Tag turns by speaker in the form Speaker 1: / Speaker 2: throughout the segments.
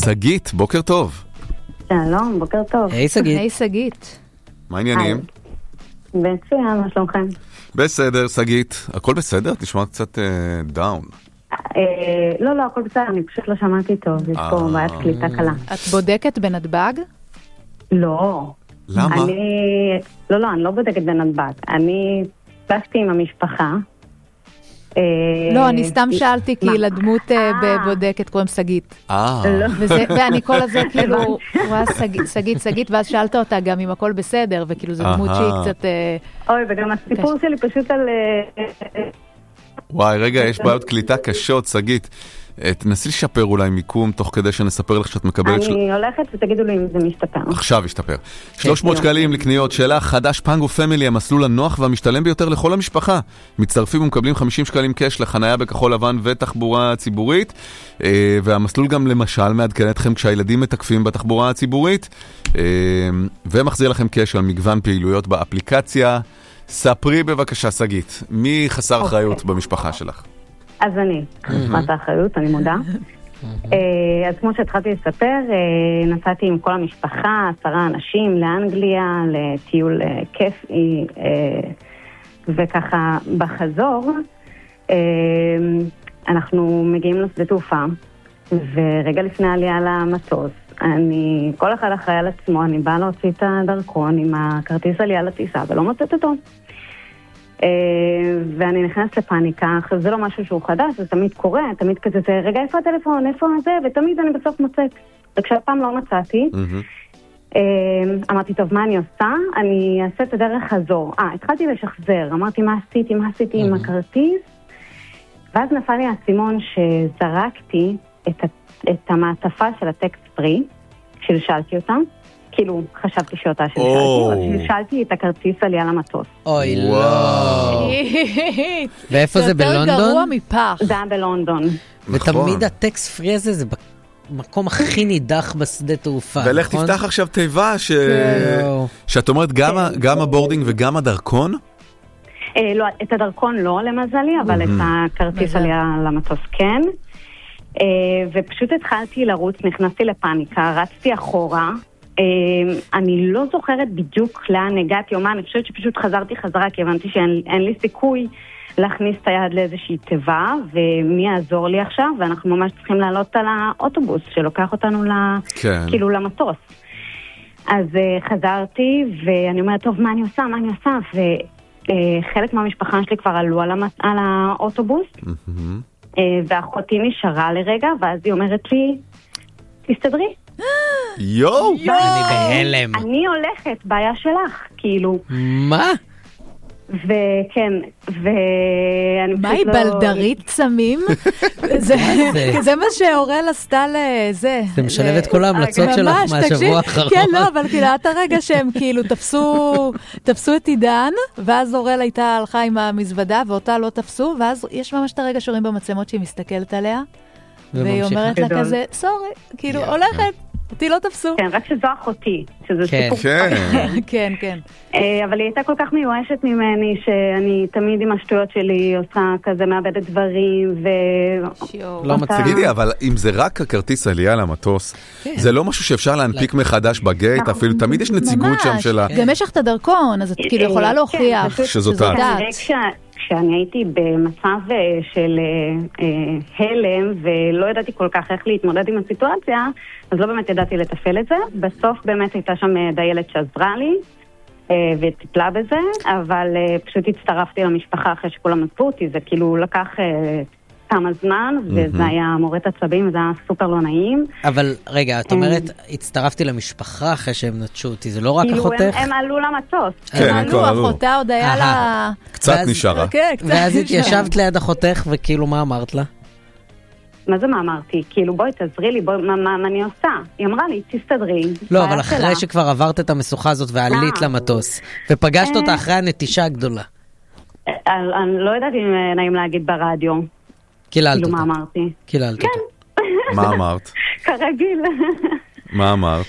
Speaker 1: שגית, בוקר טוב.
Speaker 2: שלום, בוקר טוב.
Speaker 3: היי שגית.
Speaker 4: היי שגית.
Speaker 1: מה העניינים?
Speaker 2: מצוין, מה שלומכם?
Speaker 1: בסדר, שגית. הכל בסדר? תשמע קצת דאון.
Speaker 2: לא, הכל בסדר, אני פשוט לא שמעתי טוב, יש פה בעיית קליטה קלה.
Speaker 4: את בודקת בנתב"ג?
Speaker 2: לא.
Speaker 1: למה?
Speaker 2: אני לא בודקת בנתב"ג. אני פסתי עם המשפחה.
Speaker 4: לא, אני סתם שאלתי כי לדמות בבודקת קוראים שגית. ואני כל הזה כאילו, רואה שגית, ואז שאלת אותה גם אם הכל בסדר, וכאילו זו דמות שהיא קצת...
Speaker 2: אוי, וגם הסיפור שלי פשוט על...
Speaker 1: וואי, רגע, יש בעיות קליטה קשות, שגית. תנסי לשפר אולי מיקום, תוך כדי שנספר לך שאת מקבלת...
Speaker 2: אני הולכת ותגידו לי אם זה משתפר.
Speaker 1: עכשיו ישתפר. 300 שקלים לקניות, שאלה חדש פנגו פמילי, המסלול הנוח והמשתלם ביותר לכל המשפחה. מצטרפים ומקבלים 50 שקלים קש לחנייה בכחול לבן ותחבורה ציבורית, והמסלול גם למשל מעדכן אתכם כשהילדים מתקפים בתחבורה הציבורית, ומחזיר לכם קש על מגוון פעילויות באפליקציה. ספרי בבקשה, שגית, מי חסר אחריות במשפחה שלך?
Speaker 2: אז אני, חסרת האחריות, אני מודה. אז כמו שהתחלתי לספר, נסעתי עם כל המשפחה, 10 אנשים, לאנגליה, לטיול כיפי, וככה בחזור, אנחנו מגיעים לשדה תעופה, ורגע לפני העלייה למטוס, כל אחד אחראי על עצמו, אני באה להוציא את הדרכון עם הכרטיס עלייה לטיסה, ולא מוצאת אותו. ואני נכנסת לפאניקה, זה לא משהו שהוא חדש, זה תמיד קורה, תמיד כזה, רגע, איפה הטלפון, איפה זה, ותמיד אני בסוף מוצאת. וכשהפעם לא מצאתי, אמרתי, טוב, מה אני עושה? אני אעשה את הדרך חזור. התחלתי לשחזר, אמרתי, מה עשיתי עם הכרטיס? ואז נפל לי הסימון שזרקתי את המעטפה של הטקסט פרי, שלשלתי אותה. כאילו, חשבתי שאותה שלשלתי, אבל שלשלתי את הכרטיס עלייה למטוס.
Speaker 3: אוי, לא. ואיפה זה, בלונדון?
Speaker 4: זה יותר גרוע מפח.
Speaker 2: זה היה בלונדון.
Speaker 3: ותמיד הטקסט פרי הזה, זה במקום הכי נידח בשדה תעופה.
Speaker 1: ולך תפתח עכשיו תיבה שאת אומרת גם הבורדינג וגם הדרכון?
Speaker 2: לא, את הדרכון לא למזלי, אבל את הכרטיס עלייה למטוס כן. ופשוט התחלתי לרוץ, נכנסתי לפאניקה, רצתי אחורה, אני לא זוכרת בדיוק לאן הגעתי או מה, אני חושבת שפשוט חזרתי חזרה, כי הבנתי שאין לי סיכוי להכניס את היד לאיזושהי תיבה, ומי יעזור לי עכשיו, ואנחנו ממש צריכים לעלות על האוטובוס שלוקח אותנו כאילו למטוס. אז חזרתי, ואני אומרת, טוב, מה אני עושה? וחלק מהמשפחה שלי כבר עלו על האוטובוס, ואחותי נשארה לרגע, ואז היא אומרת לי, תסתדרי.
Speaker 1: יואו!
Speaker 3: אני בהלם.
Speaker 2: אני הולכת, בעיה שלך, כאילו.
Speaker 3: מה?
Speaker 2: וכן, ואני
Speaker 4: מה היא בלדרית סמים? זה מה שאורל עשתה לזה.
Speaker 3: זה משלב את כל ההמלצות שלך מהשבוע האחרון.
Speaker 4: כן, לא, אבל כאילו, את הרגע שהם כאילו תפסו את עידן, ואז אורל הלכה עם המזוודה, ואותה לא תפסו, ואז יש ממש את הרגע שרואים במצלמות שהיא מסתכלת עליה, והיא אומרת לה כזה, סורי, כאילו, הולכת. אותי לא תפסו.
Speaker 2: כן, רק שזו אחותי, שזה סיפור.
Speaker 4: כן, כן.
Speaker 2: אבל היא הייתה כל כך מיואשת ממני, שאני תמיד עם השטויות שלי עושה כזה, מאבדת דברים,
Speaker 1: לא מצגידי, אבל אם זה רק הכרטיס עלייה למטוס, זה לא משהו שאפשר להנפיק מחדש בגייט, אפילו תמיד יש נציגות שם שלה.
Speaker 4: גם יש לך את הדרכון, אז את כאילו יכולה להוכיח
Speaker 1: שזאת את.
Speaker 2: כשאני הייתי במצב של הלם, ולא ידעתי כל כך איך להתמודד עם הסיטואציה, אז לא באמת ידעתי לטפל את זה. בסוף באמת הייתה שם דיילת שעזרה לי, וטיפלה בזה, אבל פשוט הצטרפתי למשפחה אחרי שכולם נטפו אותי, זה כאילו לקח כמה זמן, וזה היה מורת עצבים, וזה היה סופר לא נעים.
Speaker 3: אבל רגע, את אומרת, הצטרפתי למשפחה אחרי שהם נטשו אותי, זה לא רק אחותך?
Speaker 2: הם עלו למטוס.
Speaker 4: הם עלו, אחותה עוד היה לה...
Speaker 1: קצת נשארה.
Speaker 3: ואז התיישבת ליד אחותך, וכאילו מה אמרת לה?
Speaker 2: מה זה מה אמרתי? כאילו בואי תעזרי לי, מה אני עושה? היא אמרה לי, תסתדרי.
Speaker 3: לא, אבל אחרי שכבר עברת את המשוכה הזאת ועלית למטוס, ופגשת אותה אחרי הנטישה הגדולה.
Speaker 2: אני לא יודעת אם נעים להגיד ברדיו.
Speaker 3: קיללת
Speaker 2: אותה.
Speaker 3: כאילו
Speaker 2: מה אמרתי?
Speaker 3: קיללת אותה.
Speaker 1: מה אמרת?
Speaker 2: כרגיל.
Speaker 1: מה אמרת?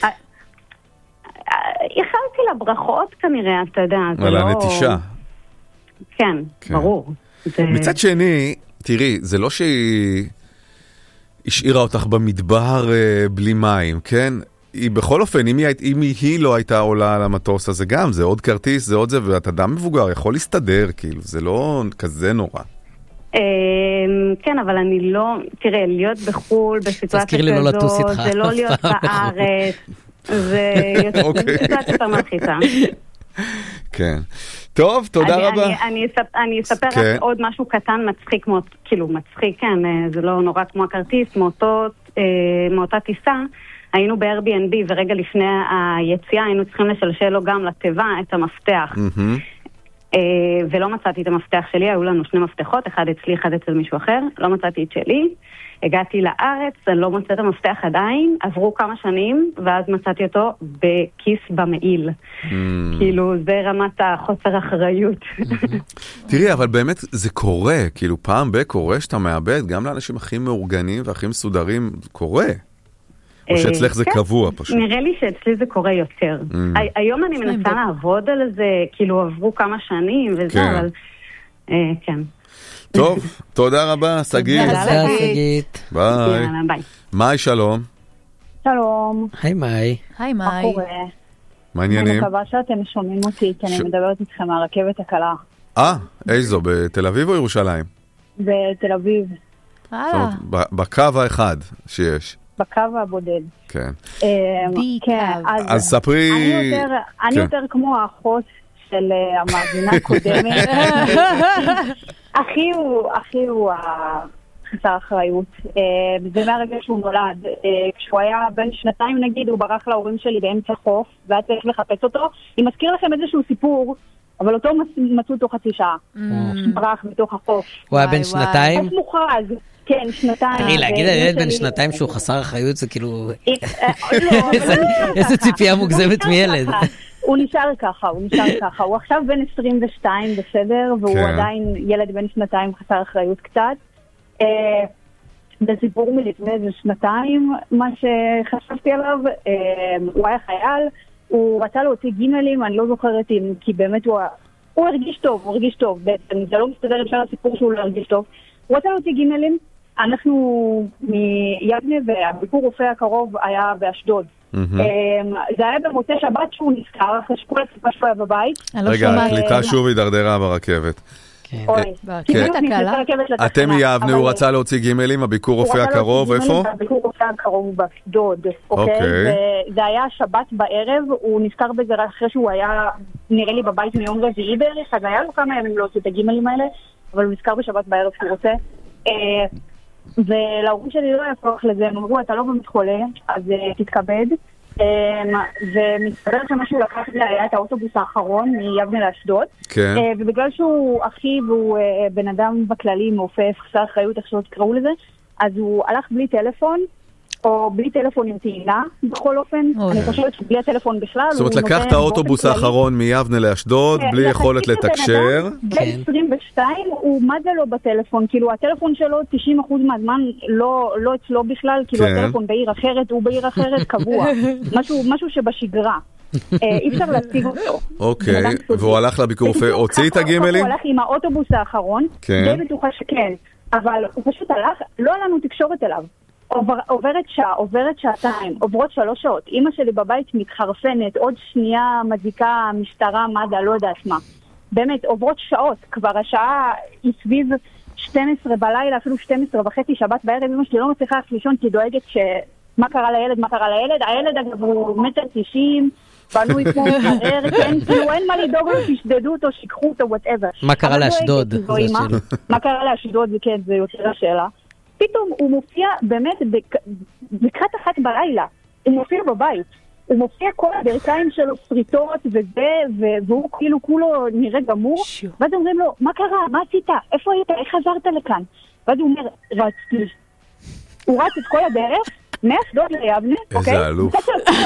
Speaker 2: איחלתי לה ברכות כנראה, אתה יודע.
Speaker 1: על הנטישה.
Speaker 2: כן, ברור.
Speaker 1: מצד שני, תראי, זה לא שהיא השאירה אותך במדבר בלי מים, כן? היא בכל אופן, אם היא לא הייתה עולה על המטוס, אז זה גם, זה עוד כרטיס, זה עוד זה, ואת אדם מבוגר, יכול להסתדר, כאילו, זה לא כזה נורא.
Speaker 2: כן, אבל אני לא, תראה, להיות בחול בסיטואציה כזאת, זה לא להיות בארץ, זה סיטואציה יותר מלחיצה.
Speaker 1: כן. טוב, תודה רבה.
Speaker 2: אני אספר רק עוד משהו קטן מצחיק, כאילו מצחיק, כן, זה לא נורא כמו הכרטיס, מאותה טיסה, היינו ב-Airbnb ורגע לפני היציאה היינו צריכים לשלשל לו גם לתיבה את המפתח. ולא מצאתי את המפתח שלי, היו לנו 2 מפתחות, אחד אצלי, אחד אצל מישהו אחר, לא מצאתי את שלי, הגעתי לארץ, אני לא מוצאת המפתח עדיין, עברו כמה שנים, ואז מצאתי אותו בכיס במעיל. כאילו, זה רמת החוסר אחריות.
Speaker 1: תראי, אבל באמת זה קורה, כאילו פעם קורה שאתה מאבד, גם לאנשים הכי מאורגנים והכי מסודרים, קורה. או שאצלך זה קבוע פשוט.
Speaker 2: נראה לי שאצלי זה קורה יותר. היום אני מנסה לעבוד על זה, כאילו עברו כמה שנים וזה, אבל כן.
Speaker 1: טוב, תודה רבה, סגית.
Speaker 3: תודה, סגית.
Speaker 1: ביי. מאי, שלום.
Speaker 5: שלום.
Speaker 3: היי מאי.
Speaker 4: היי מאי.
Speaker 5: מה קורה?
Speaker 1: מה העניינים?
Speaker 5: אני מקווה שאתם שומעים אותי, כי אני מדברת איתכם מהרכבת הקלה.
Speaker 1: איזו, בתל אביב או ירושלים?
Speaker 5: בתל אביב.
Speaker 1: זאת אומרת, בקו האחד שיש.
Speaker 5: בקו הבודד.
Speaker 1: כן.
Speaker 5: כן,
Speaker 1: אז ספרי...
Speaker 5: אני יותר כמו האחות של המאזינה הקודמת. אחי הוא חסר אחריות. זה מהרגע שהוא נולד. כשהוא היה בן 2 נגיד, הוא ברח להורים שלי באמצע חוף, והיה צריך לחפש אותו. אני מזכיר לכם איזשהו סיפור, אבל אותו מצאו תוך חצי שעה. ברח בתוך החוף.
Speaker 3: הוא היה בן 2?
Speaker 5: חוף מוכרז. כן, 2.
Speaker 3: תראי, להגיד על ילד בן 2 שהוא חסר אחריות זה כאילו... איזה ציפייה מוגזמת מילד.
Speaker 5: הוא נשאר ככה. הוא עכשיו בן 22 בסדר, והוא עדיין ילד בן 2 חסר אחריות קצת. בסיפור מלפני איזה 2, מה שחשבתי עליו, הוא היה חייל, הוא רצה להוציא גימלים, אני לא זוכרת אם, כי באמת הוא הרגיש טוב, בעצם זה לא מסתדר אפשר לסיפור שהוא לא הרגיש טוב. הוא רצה להוציא גימלים, אנחנו מיבנה והביקור רופא הקרוב היה באשדוד. זה היה במוצא שבת שהוא נזכר, אחרי שכל הסיפה שהוא היה בבית.
Speaker 1: רגע, הקליטה שוב הידרדרה ברכבת. אתם מיבנה, הוא רצה להוציא גימלים, הביקור רופא הקרוב, איפה?
Speaker 5: הביקור רופא הקרוב הוא באשדוד, אוקיי? זה היה שבת בערב, הוא נזכר בזה רק אחרי שהוא היה, נראה לי בבית מיום רביעי בערך, אז היה לו כמה ימים להוציא את הגימלים האלה, אבל הוא נזכר בשבת בערב שהוא רוצה. ולהורים שלי לא היה כוח לזה, הם אמרו, אתה לא באמת חולה, אז תתכבד. ומסתבר שמשהו לקח זה היה את האוטובוס האחרון מיבנה לאשדוד. ובגלל שהוא אחי והוא בן אדם בכללי מעופף, חסר אחריות, איך שלא תקראו לזה, אז הוא הלך בלי טלפון, או בלי טלפון עם טעינה, בכל אופן. אני חושבת שבלי הטלפון בכלל.
Speaker 1: זאת אומרת, לקח את האוטובוס האחרון מיבנה לאשדוד, בלי יכולת לתקשר.
Speaker 5: בן 22, הוא מה זה לו בטלפון? כאילו, הטלפון שלו 90% מהזמן לא אצלו בכלל, כאילו, הטלפון בעיר אחרת, הוא בעיר אחרת קבוע. משהו שבשגרה. אי אפשר להציג אותו.
Speaker 1: אוקיי, והוא הלך לביקור רופא, הוציא את הגימלים?
Speaker 5: הוא הלך עם האוטובוס האחרון, די בטוחה שכן, אבל הוא פשוט הלך, לא היה לנו תקשורת אליו. עוברת שעה, עוברת שעתיים, עוברות 3 שעות. אמא שלי בבית מתחרפנת, עוד שנייה מדיקה, משטרה, מד"א, לא יודעת מה. באמת, עוברות שעות. כבר השעה היא סביב 12 בלילה, אפילו 12:30 שבת בערב. אמא שלי לא מצליחה לישון כי דואגת מה קרה לילד. הילד אגב הוא 1.90 מטר, בנוי כמו חרר, כאילו אין מה לדאוג לו, תשדדו אותו, שיקחו אותו, whatever.
Speaker 3: מה קרה לאשדוד?
Speaker 5: מה קרה לאשדוד, כן, זה יותר השאלה. פתאום הוא מופיע באמת בקרת אחת בלילה, הוא מופיע בבית, הוא מופיע כל הברכיים שלו סריטות וזה, והוא כאילו כולו נראה גמור, ואז אומרים לו, מה קרה? מה עשית? איפה היית? איך חזרת לכאן? ואז הוא אומר, רצתי. הוא רץ את כל הדרך, מאשדוד ליבנה, אוקיי?
Speaker 1: איזה אלוף.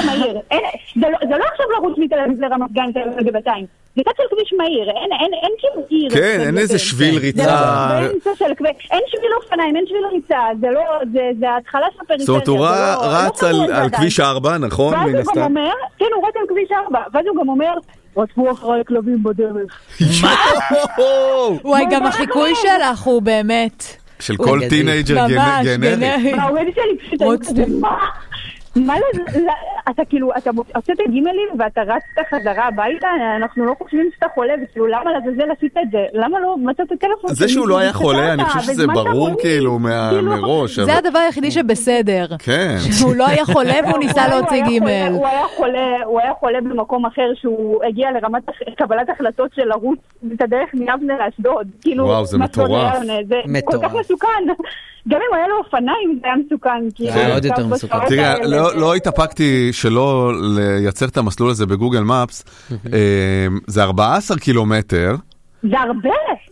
Speaker 5: זה לא עכשיו לרוץ מתל אביב לרמת גן, לגבעתיים. זה קצת של כביש מהיר, אין כאילו עיר.
Speaker 1: כן, אין איזה שביל ריצה.
Speaker 5: אין שביל אופניים, אין שביל ריצה, זה ההתחלה של הפריפריה.
Speaker 1: זאת אומרת, הוא רץ על כביש 4, נכון?
Speaker 5: ואז הוא גם אומר, כן, הוא רץ על כביש 4, ואז הוא גם אומר, רצפו אחרי כלבים בדרך.
Speaker 4: וואי, גם החיקוי שלך הוא באמת...
Speaker 1: של כל טינאג'ר גנרי.
Speaker 5: העובדת שלי פשוט היו כזה, מה אתה כאילו, אתה עושה את הגימלים ואתה רצת חזרה הביתה, אנחנו לא חושבים שאתה חולה, וכאילו למה לזה עשית את זה? למה לא מצאת את הטלפון?
Speaker 1: זה שהוא לא היה חולה, אני חושב שזה ברור כאילו מראש.
Speaker 4: זה הדבר היחידי שבסדר.
Speaker 1: כן.
Speaker 4: שהוא לא היה חולה והוא ניסה להוציא גימל.
Speaker 5: הוא היה חולה במקום אחר, שהוא הגיע לרמת קבלת החלטות של לרוץ את הדרך מיבנה לאשדוד.
Speaker 1: וואו, זה מטורף.
Speaker 5: זה כל כך מסוכן. גם אם היה לו אופניים, זה היה מסוכן.
Speaker 3: זה עוד יותר מסוכן.
Speaker 1: תראה, לא התאפקתי שלא לייצר את המסלול הזה בגוגל מפס. זה 14 קילומטר.
Speaker 5: זה הרבה.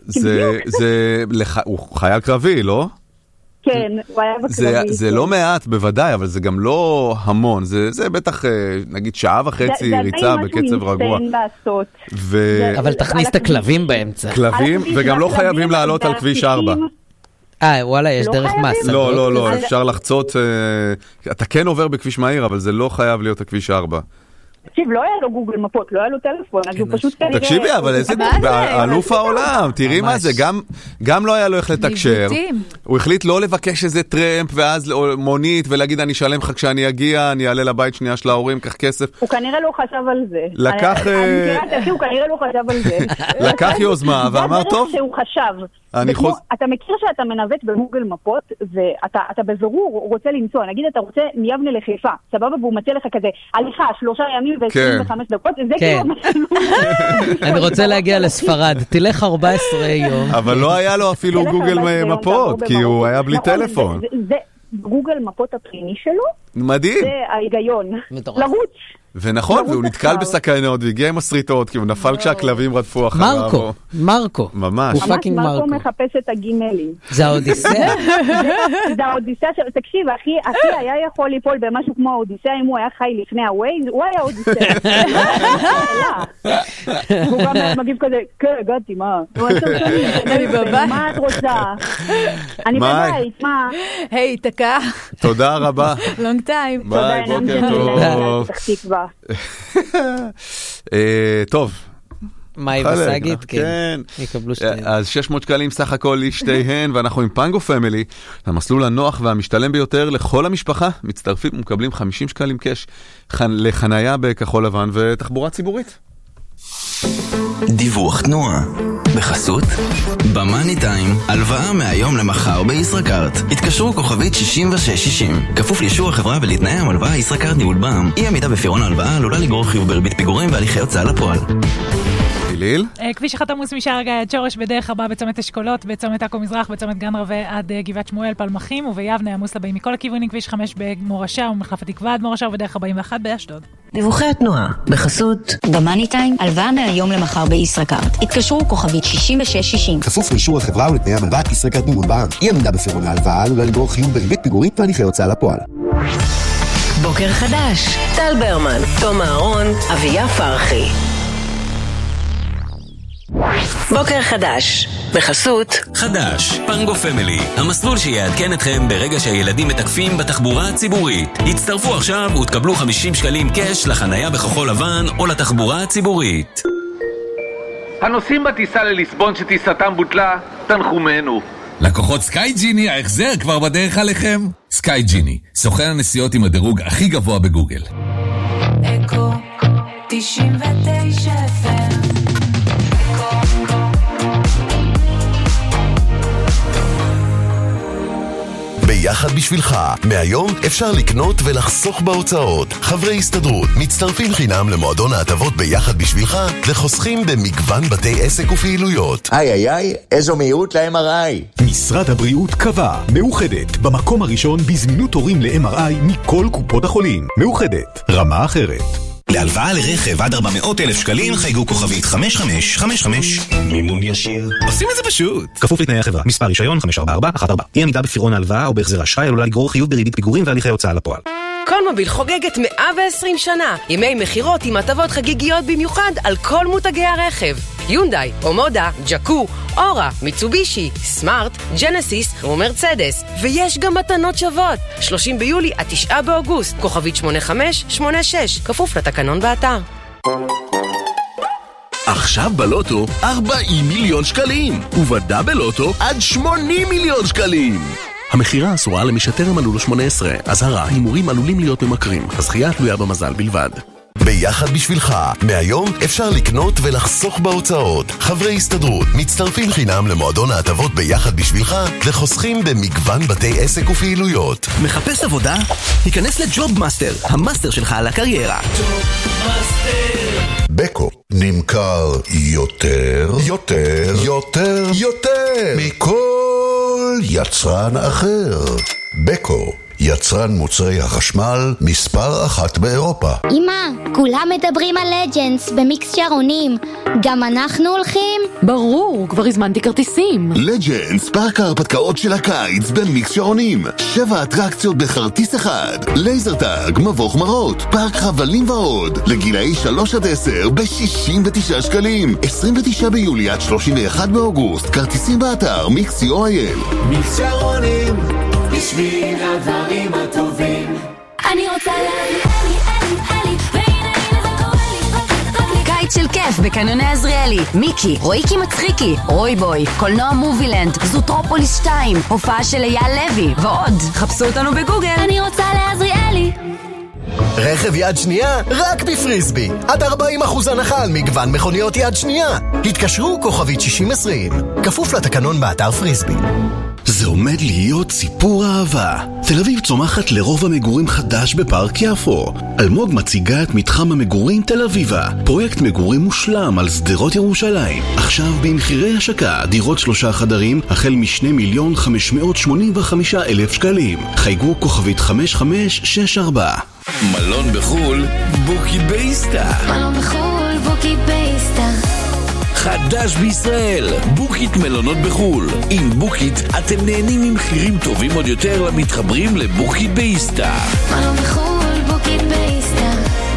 Speaker 1: הוא חייל קרבי, לא?
Speaker 5: כן, הוא היה בקרבי.
Speaker 1: זה לא מעט בוודאי, אבל זה גם לא המון. זה בטח, נגיד, שעה וחצי ריצה בקצב רגוע.
Speaker 3: אבל תכניס את הכלבים באמצע.
Speaker 1: כלבים, וגם לא חייבים לעלות על כביש 4.
Speaker 3: וואלה, יש דרך מסע.
Speaker 1: לא, אפשר לחצות, אתה כן עובר בכביש מהיר, אבל זה לא חייב להיות הכביש 4.
Speaker 5: תקשיב, לא היה לו גוגל מפות, לא היה לו טלפון, אז הוא פשוט כנראה...
Speaker 1: תקשיבי, אבל איזה... אלוף העולם, תראי מה זה, גם לא היה לו איך לתקשר. הוא החליט לא לבקש איזה טרמפ, ואז מונית, ולהגיד, אני אשלם לך כשאני אגיע, אני אעלה לבית שנייה של ההורים, קח כסף.
Speaker 5: הוא כנראה לא חשב על זה. הוא כנראה לא חשב על זה.
Speaker 1: לקח יוזמה, ואמר טוב.
Speaker 5: זה שהוא חשב. אתה מכיר שאתה מנווט בגוגל מפות, ואתה בזרור רוצה למצוא, נגיד אתה רוצה מיבנה לחיפה, סבבה, והוא מצא לך כזה, הליכה, 3 ימים ו25 דקות, זה כאילו...
Speaker 3: אני רוצה להגיע לספרד, תלך 14 יום.
Speaker 1: אבל לא היה לו אפילו גוגל מפות, כי הוא היה בלי טלפון.
Speaker 5: זה גוגל מפות הפנימי שלו.
Speaker 1: מדהים.
Speaker 5: זה ההיגיון. לרוץ.
Speaker 1: ונכון, והוא נתקל בסכנות והגיע עם הסריטות, כי הוא נפל כשהכלבים רדפו אחריו.
Speaker 3: מרקו.
Speaker 1: ממש.
Speaker 5: מרקו מחפש את הגימלים.
Speaker 3: זה האודיסאה.
Speaker 5: זה האודיסאה של... תקשיב, אחי היה יכול ליפול במשהו כמו האודיסאה, אם הוא היה חי לפני הווייז, הוא היה אודיסאה. הוא גם מגיב כזה, כן, הגעתי, מה?
Speaker 4: אני בבית.
Speaker 5: מה את רוצה? אני בבית, מה?
Speaker 4: היי, תקע.
Speaker 1: תודה רבה.
Speaker 4: לונג טיים.
Speaker 1: ביי, בוקר טוב. טוב.
Speaker 3: מאי וסגית, כן. יקבלו שתיהן.
Speaker 1: אז 600 שקלים סך הכל לשתיהן, ואנחנו עם פנגו פמילי, המסלול הנוח והמשתלם ביותר לכל המשפחה, מצטרפים ומקבלים 50 שקלים קש לחנייה בכחול לבן ותחבורה ציבורית.
Speaker 6: דיווח תנועה בחסות במאני טיים, הלוואה מהיום למחר בישראכרט. התקשרו כוכבית 6660, כפוף לאישור החברה ולתנאי המלוואה. ישראכרט ניהול בע"מ. אי עמידה בפירעון ההלוואה עלולה לגרור חיוב בריבית פיגורים והליכי הוצאה לפועל.
Speaker 1: ליל?
Speaker 7: כביש 1 עמוס משער גיא עד שורש, בדרך הבאה בצומת אשכולות, בצומת עכו מזרח, בצומת גן רווה עד גבעת שמואל פלמחים, וביבנה עמוס לבאים מכל הכיוונים, כביש 5 במורשה ומחלף התקווה עד מורשה, ובדרך 41 באשדוד.
Speaker 8: דיווחי התנועה בחסות במאני טיים, הלוואה מהיום למחר בישראכרט. התקשרו כוכבית 6660,
Speaker 9: כפוף לאישור החברה ולתנאי המלווה. ישראכרט ניהול בע"מ. אי עמידה בפירעון ההלוואה עלולה לגרור חיוב בריבית פיגורים והליכי הוצאה לפועל.
Speaker 8: בוקר חדש, טל ברמן, תום אהרון, אביה פרחי. בוקר חדש, בחסות
Speaker 6: חדש, פנגו פמילי, המסלול שיעדכן אתכם ברגע שהילדים מתקפים בתחבורה הציבורית. הצטרפו עכשיו ותקבלו 50 שקלים קש לחנייה בכחול לבן או לתחבורה הציבורית.
Speaker 10: הנוסעים בטיסה לליסבון שטיסתם בוטלה, תנחומנו.
Speaker 11: לקוחות סקאי ג'יני, ההחזר כבר בדרך עליכם. סקאי ג'יני, סוכן הנסיעות עם הדירוג הכי גבוה בגוגל.
Speaker 12: אקו 99 FM.
Speaker 13: ביחד בשבילך, מהיום אפשר לקנות ולחסוך בהוצאות. חברי הסתדרות מצטרפים חינם למועדון ההטבות ביחד בשבילך וחוסכים במגוון בתי עסק ופעילויות.
Speaker 14: איי, איזו מהירות ל-MRI.
Speaker 15: משרד הבריאות קבע, מאוחדת, במקום הראשון בזמינות תורים ל-MRI מכל קופות החולים. מאוחדת, רמה אחרת.
Speaker 6: להלוואה לרכב עד 400,000 שקלים חייגו כוכבית 5555.
Speaker 15: מימון ישיר.
Speaker 6: עושים את זה פשוט.
Speaker 15: כפוף לתנאי החברה. מספר רישיון 54414. אי עמידה בפירעון ההלוואה או בהחזר אשראי עלולה לגרור חיוב בריבית פיגורים והליכי הוצאה לפועל.
Speaker 8: קולמוביל חוגגת 120 שנה. ימי מחירות עם הטבות חגיגיות במיוחד על כל מותגי הרכב. יונדאי, אומודה, ג'קו, אורה, מיצובישי, סמארט, ג'נסיס ומרצדס. ויש גם מתנות שוות. 30 ביולי עד 9 באוגוסט. כוכבית 8586. כפוף לתקנון באתר.
Speaker 16: עכשיו בלוטו 40 מיליון שקלים, ובדה בלוטו עד 80 מיליון שקלים. המחירה אסורה למי שטרם מלאו לו 18. אזהרה, הימורים עלולים להיות ממכרים. הזכייה תלויה במזל בלבד.
Speaker 13: ביחד בשבילך, מהיום אפשר לקנות ולחסוך בהוצאות. חברי הסתדרות מצטרפים חינם למועדון ההטבות ביחד בשבילך וחוסכים במגוון בתי עסק ופעילויות.
Speaker 17: מחפש עבודה? היכנס לג'וב מאסטר, המאסטר שלך על הקריירה.
Speaker 13: בקו נמכר יותר מכל יצרן אחר. בקו, יצרן מוצרי החשמל מספר 1 באירופה.
Speaker 18: אמא, כולם מדברים על לג'נדס במיקס שערונים. גם אנחנו הולכים?
Speaker 19: ברור, כבר הזמנתי כרטיסים.
Speaker 13: לג'נדס, פארק ההרפתקאות של הקיץ במיקס שערונים. 7 אטרקציות בכרטיס אחד. לייזר טאג, מבוך מרות, פארק חבלים ועוד. לגילאי 3 עד 10 ב-69 שקלים. 29 ביולי עד 31 באוגוסט. כרטיסים באתר mix.co.il.
Speaker 12: מיקס שערונים בשביל הדברים הטובים. אני רוצה אלי, והנה זה קורה לי.
Speaker 20: קיץ של כיף בקניוני עזריאלי. מיקי, רויקי מצחיקי, רוי בוי, קולנוע מובילנד, זוטרופוליס 2, הופעה של אייל לוי ועוד. חפשו אותנו בגוגל.
Speaker 18: אני רוצה לעזריאלי.
Speaker 17: רכב יד שנייה רק בפריסבי. עד 40% הנחה על מגוון מכוניות יד שנייה. התקשרו כוכבית 6020. כפוף לתקנון באתר פריסבי.
Speaker 16: זה עומד להיות סיפור אהבה. תל אביב צומחת לרוב המגורים חדש בפארק יפו. אלמוג מציגה את מתחם המגורים תל אביבה, פרויקט מגורים מושלם על שדרות ירושלים. עכשיו במחירי השקה, דירות 3 חדרים החל מ2,585,000 שקלים. חייגו כוכבית 5564.
Speaker 11: מלון בחול, בוקי בייסטה.
Speaker 18: מלון בחול, בוקי בייסטה.
Speaker 11: חדש בישראל, בוקית מלונות בחול. עם בוקית אתם נהנים ממחירים טובים עוד יותר למתחברים לבוקית בייסטה.
Speaker 18: מלון בחול, בוקית בייסטה.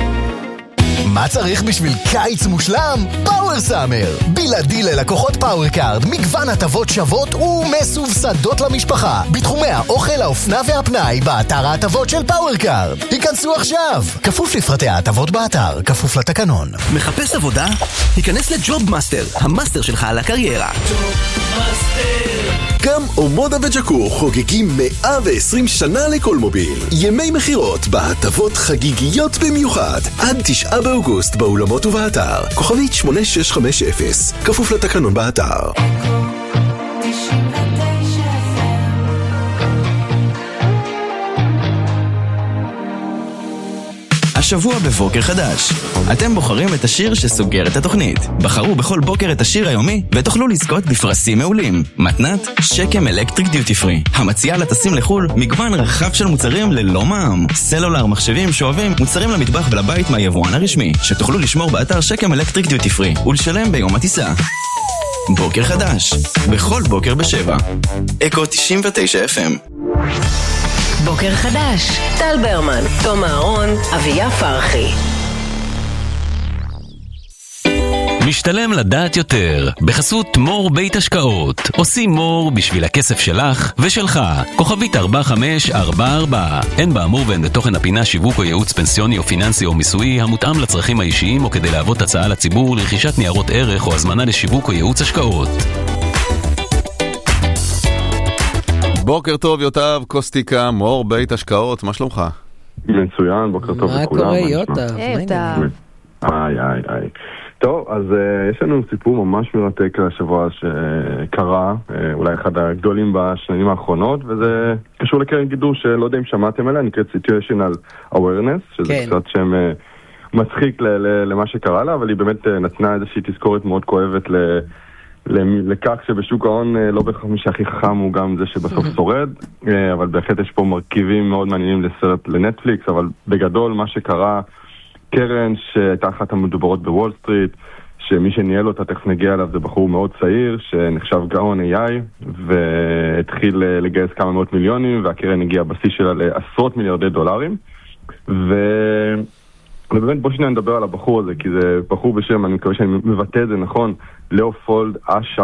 Speaker 17: מה צריך בשביל קיץ מושלם? פאוור סאמר. בלעדי ללקוחות פאוור קארד, מגוון הטבות שוות ומסובסדות למשפחה. בתחומי האוכל, האופנה והפנאי, באתר ההטבות של פאוור קארד. היכנסו עכשיו. כפוף לפרטי ההטבות באתר, כפוף לתקנון.
Speaker 19: מחפש עבודה? היכנס לג'וב מאסטר, המאסטר שלך על הקריירה.
Speaker 15: גם אומודה וג'קו חוגגים 120 שנה לכל מוביל. ימי מחירות בהטבות חגיגיות במיוחד. עד 9 באוגוסט באולמות ובאתר. כוכבית 8650. כפוף לתקנון באתר.
Speaker 6: השבוע בבוקר חדש. אתם בוחרים את השיר שסוגר את התוכנית. בחרו בכל בוקר את השיר היומי ותוכלו לזכות בפרסים מעולים. מתנת שקם אלקטריק דיוטי פרי, המציעה לטסים לחול מגוון רחב של מוצרים ללא מע"מ. סלולר, מחשבים, שואבים, מוצרים למטבח ולבית מהיבואן הרשמי, שתוכלו לשמור באתר שקם אלקטריק דיוטי פרי ולשלם ביום הטיסה. בוקר חדש, בכל בוקר ב7. אקו 99 FM.
Speaker 8: בוקר חדש, טל ברמן, תום אהרון, אביה פרחי.
Speaker 21: משתלם לדעת יותר, בחסות מור בית השקעות. עושים מור בשביל הכסף שלך ושלך. כוכבית 4544. אין באמור ואין בתוכן הפינה שיווק או ייעוץ פנסיוני או פיננסי או מיסוי המותאם לצרכים האישיים או כדי להוות הצעה לציבור לרכישת ניירות ערך או הזמנה לשיווק או ייעוץ השקעות.
Speaker 1: בוקר טוב יוטב, קוסטיקה, מור בית השקעות, מה שלומך?
Speaker 22: מצוין, בוקר טוב לכולם.
Speaker 3: מה קורה יוטב?
Speaker 22: איי. טוב, אז יש לנו סיפור ממש מרתק לשבוע שקרה, אולי אחד הגדולים בשנים האחרונות, וזה קשור לקרן גידור שלא יודע אם שמעתם עליה, נקראת Situational Awareness, שזה קצת שם מצחיק למה שקרה לה, אבל היא באמת נתנה איזושהי תזכורת מאוד כואבת לכך שבשוק ההון לא בהכרח מי שהכי חכם הוא גם זה שבסוף שורד, אבל בהחלט יש פה מרכיבים מאוד מעניינים לסרט לנטפליקס, אבל בגדול מה שקרה, קרן שהייתה אחת המדוברות בוול סטריט, שמי שניהל אותה, תכף נגיע אליו, זה בחור מאוד צעיר שנחשב גאון AI והתחיל לגייס כמה מאות מיליונים, והקרן הגיעה בשיא שלה לעשרות מיליארדי דולרים. ובאמת בוא שניה נדבר על הבחור הזה, כי זה בחור בשם, אני מקווה שאני מבטא את זה נכון, לאופולד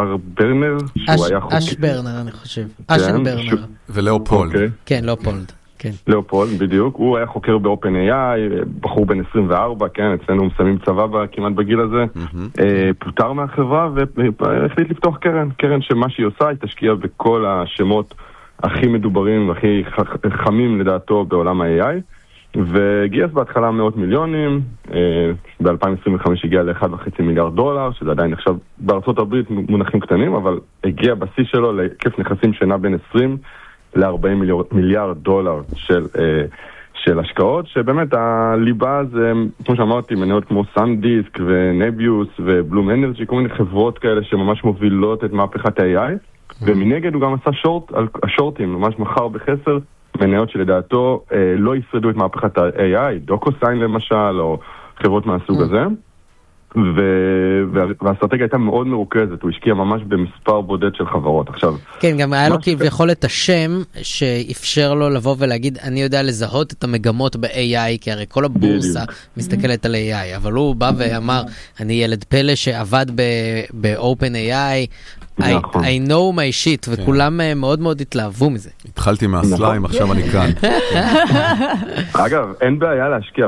Speaker 22: אשר-ברנר, שהוא היה חוקי.
Speaker 3: אש-ברנר אני חושב, אשן-ברנר.
Speaker 1: ולאופולד.
Speaker 3: כן, לאופולד.
Speaker 22: לאופולד, בדיוק. הוא היה חוקר ב-OpenAI, בחור בן 24, כן, אצלנו מסיימים צבא כמעט בגיל הזה, פוטר מהחברה והחליט לפתוח קרן שמה שהיא עושה, היא תשקיע בכל השמות הכי מדוברים והכי חמים לדעתו בעולם ה-AI, וגייס בהתחלה מאות מיליונים, ב-2025 הגיע ל$1.5 מיליארד, שזה עדיין נחשב בארצות הברית מונחים קטנים, אבל הגיע בשיא שלו להיקף נכסים שנע בין 20 ל-40 מיליארד דולר של השקעות, שבאמת הליבה זה, כמו שאמרתי, מניות כמו סנדיסק ונביוס ובלום אנרג'י, כל מיני חברות כאלה שממש מובילות את מהפכת ה-AI, ומנגד הוא גם עשה השורטים, ממש מחר בחסר, מניות שלדעתו לא ישרדו את מהפכת ה-AI, דוקוסיין למשל, או חברות מהסוג הזה. והאסטרטגיה הייתה מאוד מרוכזת, הוא השקיע ממש במספר בודד של חברות. עכשיו,
Speaker 3: כן, גם היה לו כביכול את השם שאפשר לו לבוא ולהגיד, אני יודע לזהות את המגמות ב-AI, כי הרי כל הבורסה מסתכלת על AI, אבל הוא בא ואמר, אני ילד פלא שעבד ב-OpenAI, I know my shit, וכולם מאוד מאוד התלהבו מזה.
Speaker 1: התחלתי מהסליים, עכשיו אני כאן.
Speaker 22: אגב, אין בעיה להשקיע